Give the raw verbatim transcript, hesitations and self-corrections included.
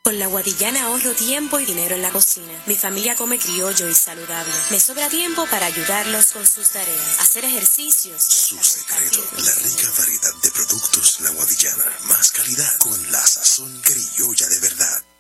Con la Guadillana ahorro tiempo y dinero en la cocina. Mi familia come criollo y saludable. Me sobra tiempo para ayudarlos con sus tareas, hacer ejercicios. Su secreto, la rica variedad de productos La Guadillana. Más calidad con la sazón criolla de verdad.